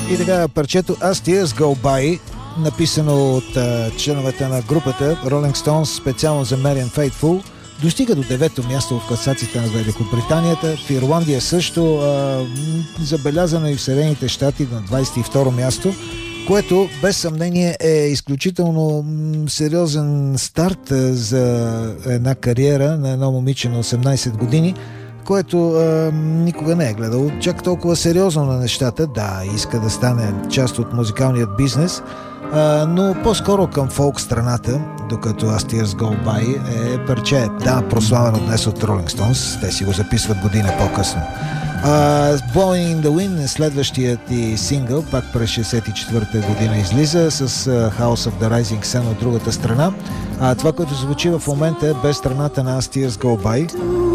И така, парчето As Tears Go By, написано от членовете на групата Rolling Stones специално за Marianne Faithfull, достига до 9-то място в класациите на Великобританията. В Ирландия също, забелязано и в Съединените щати на 22-ро място, което без съмнение е изключително сериозен старт за една кариера на едно момиче на 18 години, което никога не е гледал чак толкова сериозно на нещата. Да, иска да стане част от музикалният бизнес, но по-скоро към фолк страната, докато As Tears Go By е парче, да, прославено днес от Rolling Stones, те си го записват година по-късно. Blowing in the Wind е следващият и сингъл, пак през 64-та година излиза с House of the Rising Sun от другата страна. Това, което звучи в момента е без страната на As Tears Go By.